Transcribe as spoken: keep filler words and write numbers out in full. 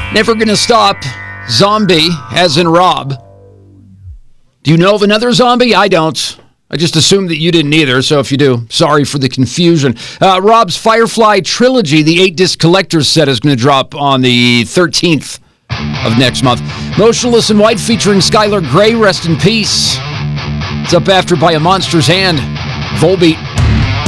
Never Gonna Stop, Zombie, as in Rob. Do you know of another zombie? I don't. I just assumed that you didn't either, so if you do, sorry for the confusion. Uh, Rob's Firefly Trilogy, the eight-disc collector's set, is going to drop on the thirteenth of next month. Motionless in White featuring Skylar Grey, rest in peace. It's up after By a Monster's Hand. Volbeat.